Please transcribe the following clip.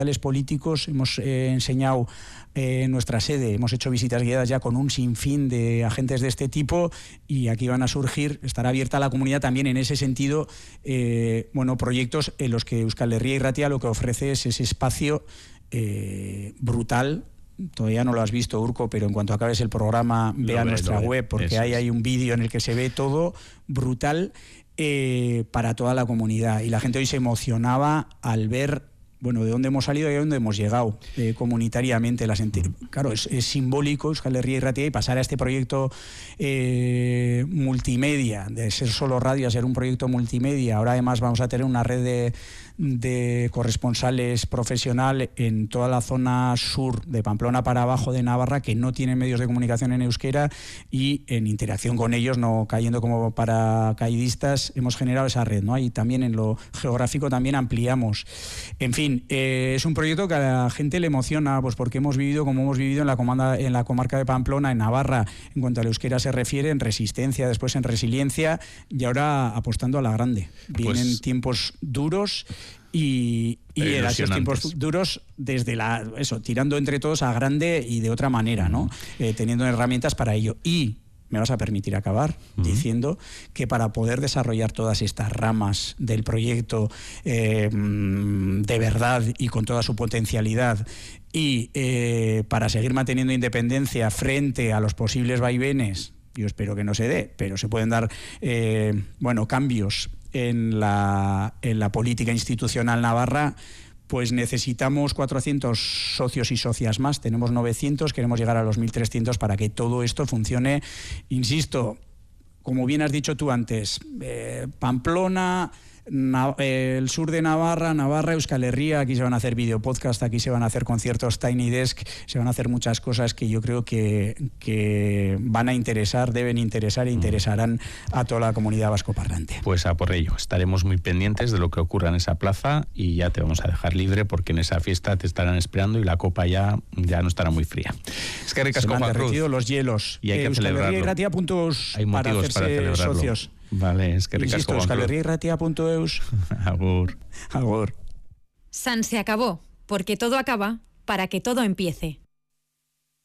políticos, hemos enseñado en nuestra sede, hemos hecho visitas guiadas ya con un sinfín de agentes de este tipo, y aquí van a surgir, estará abierta a la comunidad también en ese sentido, proyectos en los que Euskal Herria Irratia lo que ofrece es ese espacio brutal. Todavía no lo has visto, Urko, pero en cuanto acabes el programa, ve a nuestra web, porque ahí hay un vídeo en el que se ve todo brutal para toda la comunidad. Y la gente hoy se emocionaba al ver de dónde hemos salido y a dónde hemos llegado comunitariamente. Claro, es simbólico Euskal Herria Irratia, y pasar a este proyecto multimedia, de ser solo radio a ser un proyecto multimedia. Ahora además vamos a tener una red de corresponsales profesional en toda la zona sur, de Pamplona para abajo de Navarra, que no tienen medios de comunicación en euskera, y en interacción con ellos, no cayendo como paracaidistas, hemos generado esa red, ¿no? Y también en lo geográfico también ampliamos. En fin, es un proyecto que a la gente le emociona, pues porque hemos vivido como hemos vivido en la comarca de Pamplona, en Navarra, en cuanto al euskera se refiere, en resistencia, después en resiliencia, y ahora apostando a la grande. Vienen tiempos duros, y en esos tiempos duros, desde tirando entre todos a grande y de otra manera, ¿no? Teniendo herramientas para ello. Y me vas a permitir acabar diciendo que para poder desarrollar todas estas ramas del proyecto de verdad y con toda su potencialidad, y para seguir manteniendo independencia frente a los posibles vaivenes, yo espero que no se dé, pero se pueden dar cambios en la política institucional navarra, pues necesitamos 400 socios y socias más. Tenemos 900, queremos llegar a los 1.300 para que todo esto funcione. Insisto, como bien has dicho tú antes, Pamplona, el sur de Navarra, Euskal Herria, aquí se van a hacer videopodcast, aquí se van a hacer conciertos Tiny Desk, se van a hacer muchas cosas que yo creo que van a interesar, deben interesar e interesarán a toda la comunidad vascoparlante. Pues a por ello, estaremos muy pendientes de lo que ocurra en esa plaza, y ya te vamos a dejar libre, porque en esa fiesta te estarán esperando y la copa ya no estará muy fría. Es que se han derretido los hielos. Y hay que celebrarlo. Hay motivos para celebrarlo. Socios. Vale, es que ricasco. Euskalherriairratia.eus. Agur. Agur. San se acabó, porque todo acaba para que todo empiece.